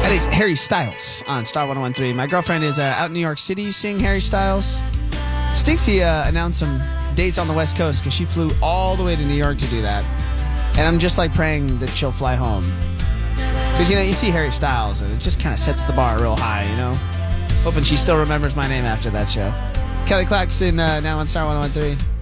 That is Harry Styles on Star 101.3. My girlfriend is out in New York City seeing Harry Styles. Stinks he announced some dates on the West Coast because she flew all the way to New York to do that. And I'm just like praying that she'll fly home. Because, you see Harry Styles and it just kind of sets the bar real high, Hoping she still remembers my name after that show. Kelly Clarkson now on Star 101.3.